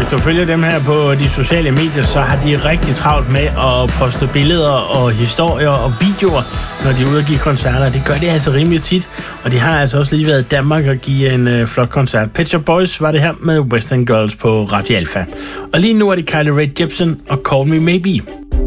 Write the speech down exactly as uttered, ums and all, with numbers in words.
hvis du følger dem her på de sociale medier, så har de rigtig travlt med at poste billeder og historier og videoer, når de er ude og give koncerter. Det gør de altså rimelig tit, og de har altså også lige været i Danmark og give en øh, flot koncert. Pet Shop Boys var det her med Western Girls på Radio Alpha. Og lige nu er det Carly Rae Jepsen og Call Me Maybe.